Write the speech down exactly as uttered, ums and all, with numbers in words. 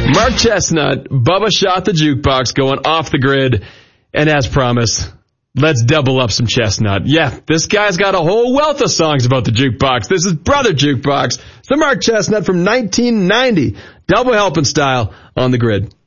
Mark Chestnut, Bubba Shot the Jukebox going off the grid. And as promised, let's double up some Chestnut. Yeah, this guy's got a whole wealth of songs about the jukebox. This is Brother Jukebox. It's the Mark Chestnut from nineteen ninety. Double helping style on the grid.